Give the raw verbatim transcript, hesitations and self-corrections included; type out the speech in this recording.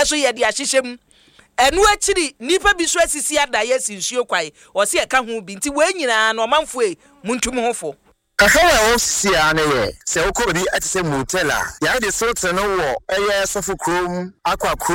so ye de ahyehyem enu akiri nipa bi so asisi adaye sinsuo kwai o se e ka ho bi nti we nyina na omanfo e muntum hofo Kahawa wo sisi ane ye se wo ko bi atise motela ya de so tene wo eye sofo krom akwa